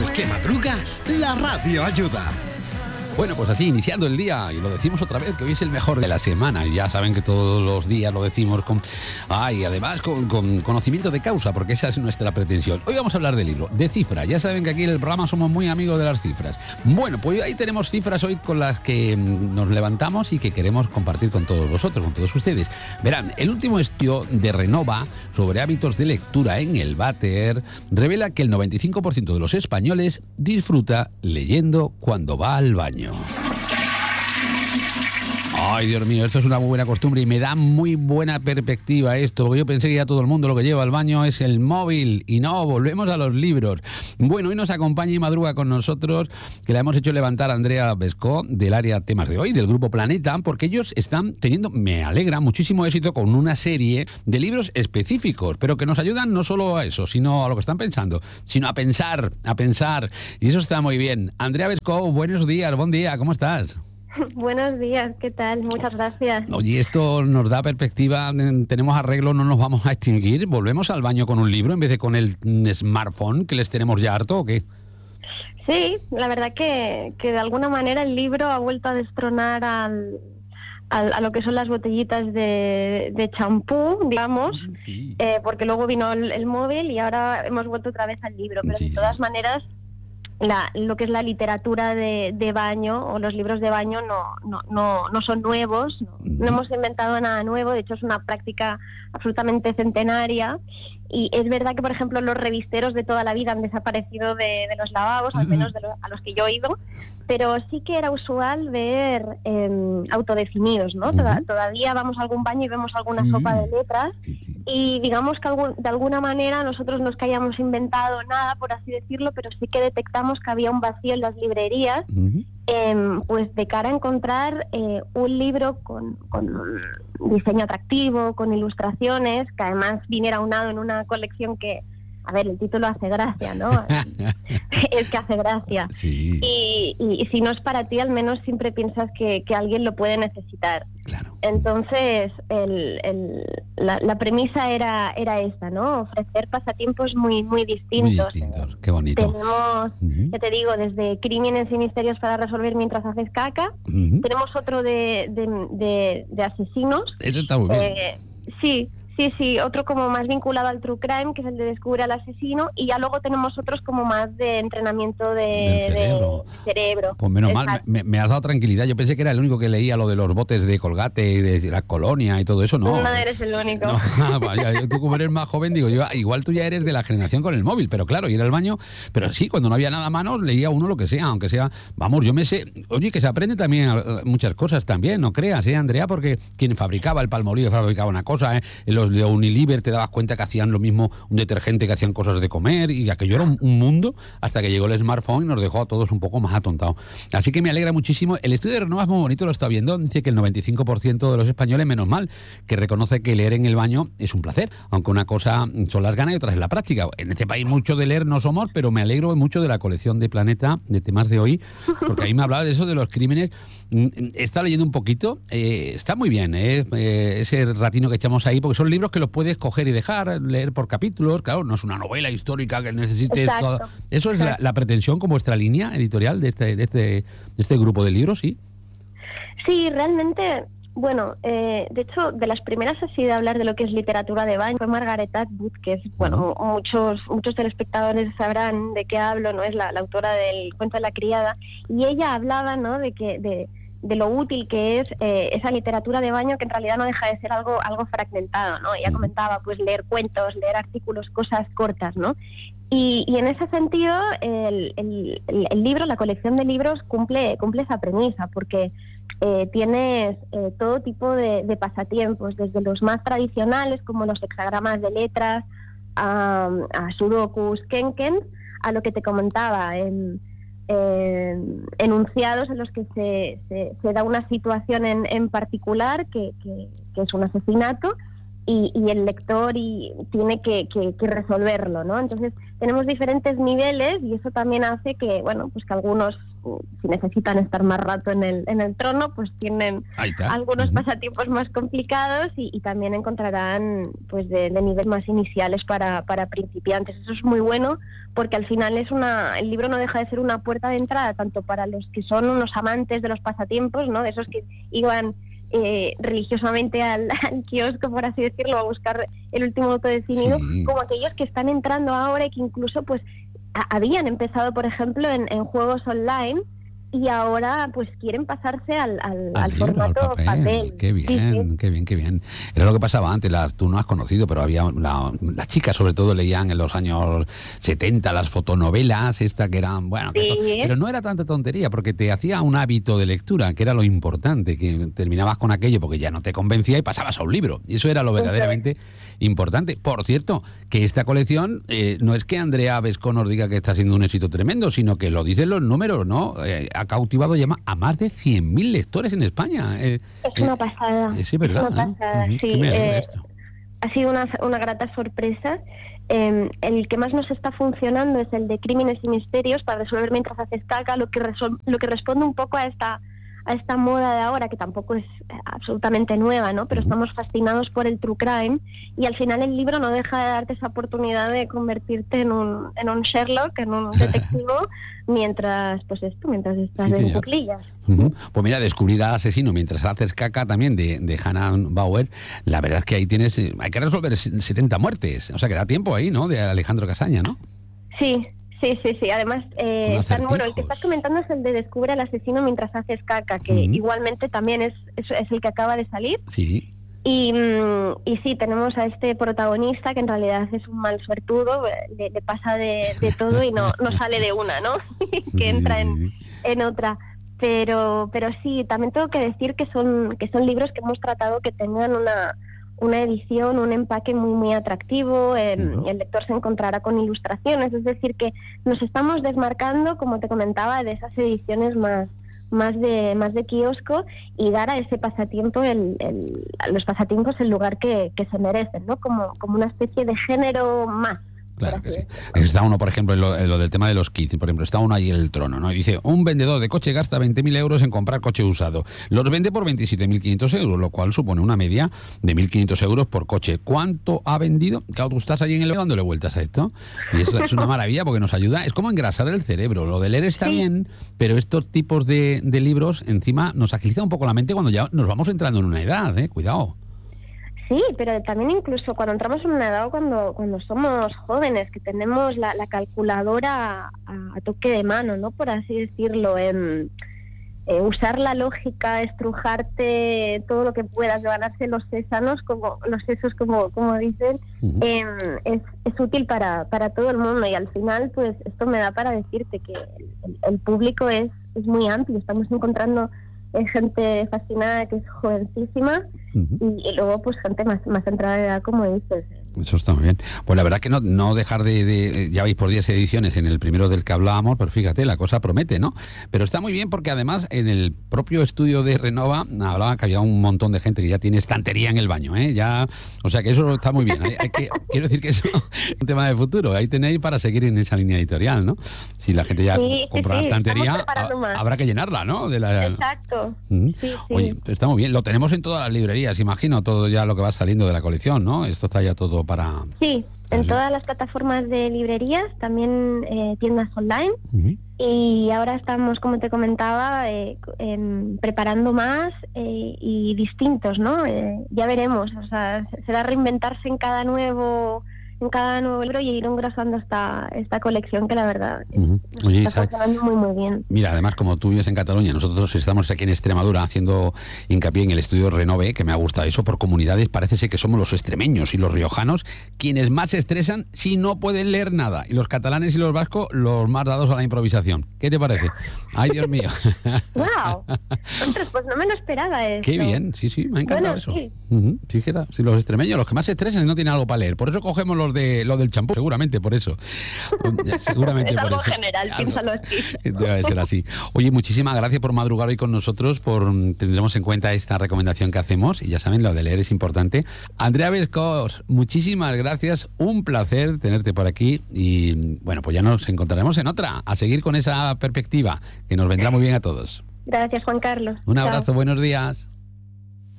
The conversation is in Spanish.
Al que madruga, la radio ayuda. Bueno, pues así, iniciando el día, y lo decimos otra vez, que hoy es el mejor de la semana, y ya saben que todos los días lo decimos además con conocimiento de causa, porque esa es nuestra pretensión. Hoy vamos a hablar de libro, de cifras. Ya saben que aquí en el programa somos muy amigos de las cifras. Bueno, pues ahí tenemos cifras hoy con las que nos levantamos y que queremos compartir con todos vosotros, con todos ustedes. Verán, el último estudio de Renova sobre hábitos de lectura en el váter revela que el 95% de los españoles disfruta leyendo cuando va al baño. Ay, Dios mío, esto es una muy buena costumbre y me da muy buena perspectiva esto, porque yo pensé que ya todo el mundo lo que lleva al baño es el móvil, y no, volvemos a los libros. Bueno, hoy nos acompaña y madruga con nosotros, que la hemos hecho levantar a Andrea Bescó, del área Temas de Hoy, del Grupo Planeta, porque ellos están teniendo, me alegra, muchísimo éxito con una serie de libros específicos, pero que nos ayudan no solo a eso, sino a lo que están pensando, sino a pensar, y eso está muy bien. Andrea Bescó, buenos días, buen día, ¿cómo estás? Buenos días, ¿qué tal? Muchas gracias. Oye, esto nos da perspectiva, tenemos arreglo, no nos vamos a extinguir, ¿volvemos al baño con un libro en vez de con el smartphone que les tenemos ya harto o qué? Sí, la verdad que de alguna manera el libro ha vuelto a destronar a lo que son las botellitas de champú, digamos, sí. Porque luego vino el móvil y ahora hemos vuelto otra vez al libro, pero sí. De todas maneras lo que es la literatura de baño o los libros de baño no son nuevos, no hemos inventado nada nuevo, de hecho es una práctica absolutamente centenaria, y es verdad que por ejemplo los revisteros de toda la vida han desaparecido de los lavabos, al menos a los que yo he ido, pero sí que era usual ver autodefinidos, ¿no? Todavía vamos a algún baño y vemos alguna sopa de letras, y digamos que de alguna manera nosotros no es que hayamos inventado nada, por así decirlo, pero sí que detectamos que había un vacío en las librerías, pues de cara a encontrar un libro con un diseño atractivo, con ilustraciones, que además viniera aunado en una colección que, a ver, el título hace gracia, ¿no? Es que hace gracia. Sí. Y si no es para ti, al menos siempre piensas que alguien lo puede necesitar. Claro. Entonces, la premisa era esta, ¿no? Ofrecer pasatiempos muy distintos. Muy distintos, qué bonito. Tenemos, ya te digo, desde crímenes y misterios para resolver mientras haces caca. Tenemos otro de asesinos. Eso está muy bien. Sí, otro como más vinculado al true crime, que es el de descubrir al asesino, y ya luego tenemos otros como más de entrenamiento de cerebro. Pues menos mal, me has dado tranquilidad. Yo pensé que era el único que leía lo de los botes de Colgate y de la colonia y todo eso, ¿no? No eres el único. No, vaya, tú como eres más joven, digo yo, igual tú ya eres de la generación con el móvil, pero claro, ir al baño, pero sí, cuando no había nada a mano, leía uno lo que sea, aunque sea, vamos, yo me sé, oye, que se aprende también muchas cosas también, no creas, Andrea, porque quien fabricaba el Palmolive fabricaba una cosa, los de Unilever te dabas cuenta que hacían lo mismo un detergente, que hacían cosas de comer, y aquello era un mundo hasta que llegó el smartphone y nos dejó a todos un poco más atontados. Así que me alegra muchísimo. El estudio de Renova es muy bonito, lo está viendo, dice que el 95% de los españoles, menos mal, que reconoce que leer en el baño es un placer, aunque una cosa son las ganas y otra es la práctica. En este país mucho de leer no somos, pero me alegro mucho de la colección de Planeta, de Temas de Hoy, porque ahí me hablaba de eso, de los crímenes. He estado leyendo un poquito, está muy bien, ese ratino que echamos ahí, porque son libros que los puedes coger y dejar, leer por capítulos, claro, no es una novela histórica que necesites toda. Eso es la pretensión con vuestra línea editorial de este grupo de libros, ¿sí? Sí, realmente, bueno, de hecho, de las primeras así de hablar de lo que es literatura de baño fue Margaret Atwood, que es, bueno, muchos telespectadores sabrán de qué hablo, ¿no? Es la autora del Cuento de la criada, y ella hablaba, ¿no?, de lo útil que es esa literatura de baño, que en realidad no deja de ser algo fragmentado, ¿no? Ella comentaba, pues, leer cuentos, leer artículos, cosas cortas, ¿no? Y en ese sentido, el libro, la colección de libros cumple esa premisa, porque tienes todo tipo de pasatiempos, desde los más tradicionales, como los hexagramas de letras, a sudokus, kenken, a lo que te comentaba, enunciados en los que se da una situación en particular que es un asesinato, y el lector tiene que resolverlo, ¿no? Entonces tenemos diferentes niveles, y eso también hace que, bueno, pues que algunos si necesitan estar más rato en el trono, pues tienen algunos pasatiempos más complicados y también encontrarán pues de nivel más iniciales para principiantes. Eso es muy bueno porque al final el libro no deja de ser una puerta de entrada tanto para los que son unos amantes de los pasatiempos, ¿no? De esos que iban religiosamente al kiosco, por así decirlo, a buscar el último auto definido, como aquellos que están entrando ahora y que incluso pues habían empezado, por ejemplo, en juegos online y ahora pues quieren pasarse al formato papel. Qué bien, qué bien. Era lo que pasaba antes, tú no has conocido, pero había las chicas sobre todo leían en los años 70 las fotonovelas, que eran, bueno, pero no era tanta tontería, porque te hacía un hábito de lectura, que era lo importante, que terminabas con aquello porque ya no te convencía y pasabas a un libro, y eso era lo verdaderamente importante. Por cierto, que esta colección no es que Andrea Vesco nos diga que está siendo un éxito tremendo, sino que lo dicen los números, ¿no? Ha cautivado ya a más de 100.000 lectores en España. Es una pasada. Sí, ¿verdad? Es una pasada, sí. Ha sido una grata sorpresa. El que más nos está funcionando es el de Crímenes y Misterios para resolver mientras haces caca, lo que responde un poco a esta moda de ahora, que tampoco es absolutamente nueva, ¿no? Pero estamos fascinados por el true crime y al final el libro no deja de darte esa oportunidad de convertirte en un Sherlock, en un detectivo, mientras estás en cuclillas. Pues mira, descubrir al asesino mientras haces caca también de Hannah Bauer, la verdad es que ahí hay que resolver 70 muertes, o sea que da tiempo ahí, ¿no? De Alejandro Casaña, ¿no? Sí. Además, el que estás comentando es el de Descubre al asesino mientras haces caca, que igualmente también es el que acaba de salir. Sí. Y sí, tenemos a este protagonista que en realidad es un mal suertudo, le pasa de todo y no sale de una, ¿no? Que entra en otra. Pero sí, también tengo que decir que son libros que hemos tratado que tengan una edición, un empaque muy muy atractivo, el lector se encontrará con ilustraciones, es decir que nos estamos desmarcando, como te comentaba, de esas ediciones más de kiosco y dar a ese pasatiempo a los pasatiempos el lugar que se merecen, ¿no? Como una especie de género más. Claro que sí. Está uno, por ejemplo, en lo del tema de los kits, por ejemplo, está uno ahí en el trono, ¿no? Y dice, un vendedor de coche gasta 20.000 euros en comprar coche usado. Los vende por 27.500 euros, lo cual supone una media de 1.500 euros por coche. ¿Cuánto ha vendido? Claro, tú estás ahí en el dándole vueltas a esto. Y eso es una maravilla porque nos ayuda. Es como engrasar el cerebro. Lo de leer está bien, pero estos tipos de libros, encima, nos agiliza un poco la mente cuando ya nos vamos entrando en una edad, ¿eh? Cuidado. Sí, pero también incluso cuando entramos en una edad o cuando somos jóvenes, que tenemos la calculadora a toque de mano, ¿no? Por así decirlo, usar la lógica, estrujarte todo lo que puedas, ganarse los sesos, como dicen, es útil para todo el mundo y al final, pues esto me da para decirte que el público es muy amplio, estamos encontrando gente fascinada que es jovencísima y luego pues gente más entrada de edad, como dices. Eso está muy bien. Pues la verdad que no dejar ya veis por 10 ediciones en el primero del que hablábamos, pero fíjate, la cosa promete, ¿no? Pero está muy bien porque además en el propio estudio de Renova hablaba que había un montón de gente que ya tiene estantería en el baño, ¿eh? Ya, o sea que eso está muy bien. Quiero decir que eso es un tema de futuro. Ahí tenéis para seguir en esa línea editorial, ¿no? Si la gente ya compra la estantería, habrá que llenarla, ¿no? Exacto. Oye, está muy bien. Lo tenemos en todas las librerías, imagino, todo ya lo que va saliendo de la colección, ¿no? Esto está ya todo para... Sí, en todas las plataformas de librerías, también tiendas online. Y ahora estamos, como te comentaba, preparando más y distintos, ¿no? Ya veremos, o sea, será reinventarse en cada nuevo libro y ir engrosando esta colección que la verdad está funcionando muy muy bien. Mira, además como tú vives en Cataluña, nosotros estamos aquí en Extremadura haciendo hincapié en el estudio Renove, que me ha gustado eso, por comunidades parece ser que somos los extremeños y los riojanos quienes más se estresan si no pueden leer nada, y los catalanes y los vascos los más dados a la improvisación. ¿Qué te parece? Ay, Dios mío. ¡Wow! Ostras, pues no me lo esperaba eso. Qué bien, sí, me ha encantado eso. Sí. Fíjate, si los extremeños, los que más se estresan no tienen algo para leer, por eso cogemos los hablamos de lo del champú, seguramente por eso. Seguramente es por algo eso. general, piénsalo así. Debe ser así. Oye, muchísimas gracias por madrugar hoy con nosotros, tendremos en cuenta esta recomendación que hacemos, y ya saben, lo de leer es importante. Andrea Bescós, muchísimas gracias, un placer tenerte por aquí, y bueno, pues ya nos encontraremos en otra, a seguir con esa perspectiva, que nos vendrá muy bien a todos. Gracias, Juan Carlos. Un Chao. abrazo, buenos días.